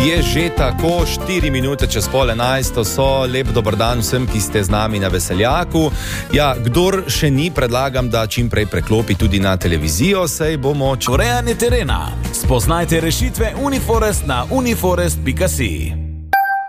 Je že tako, 4 minute čez 10:30 so, lep dober dan vsem, ki ste z nami na Veseljaku. Ja, kdor še ni, predlagam, da čim prej preklopi tudi na televizijo, saj bomo... Urejanje terena. Spoznajte rešitve Uniforest na uniforest.si.